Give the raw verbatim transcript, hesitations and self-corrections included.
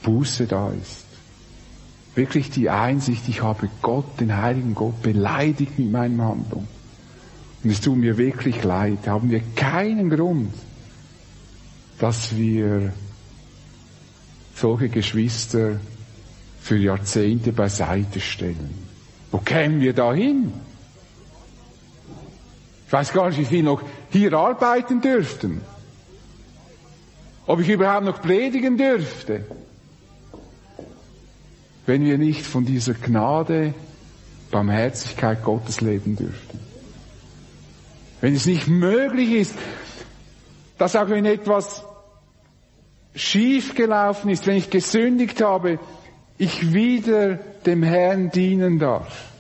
Buße da ist. Wirklich die Einsicht, ich habe Gott, den heiligen Gott, beleidigt mit meinen Handlungen. Und es tut mir wirklich leid. Haben wir keinen Grund, dass wir solche Geschwister für Jahrzehnte beiseite stellen. Wo kämen wir da hin? Ich weiß gar nicht, wie viel noch hier arbeiten dürften. Ob ich überhaupt noch predigen dürfte. Wenn wir nicht von dieser Gnade, Barmherzigkeit Gottes leben dürften. Wenn es nicht möglich ist, dass auch wenn etwas schief gelaufen ist, wenn ich gesündigt habe, ich wieder dem Herrn dienen darf.